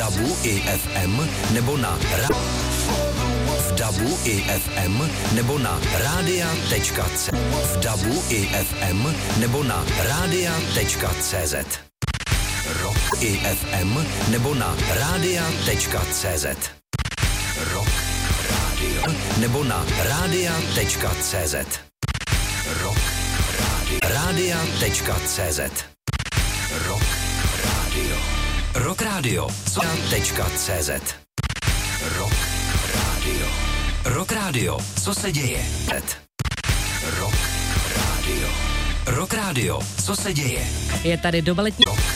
DABu i FM nebo na v DABu i FM nebo na radia.cz. V DABu i FM nebo na radia.cz. Rock i FM nebo na radia.cz. Rock Radio nebo na radia.cz. Rock Radio. Radia.cz. Rock Radio. Rock Radio. .cz. Rock Radio. Rock Radio. Co se děje? Rock Radio. Rock Radio. Co se děje? Je tady doba letní.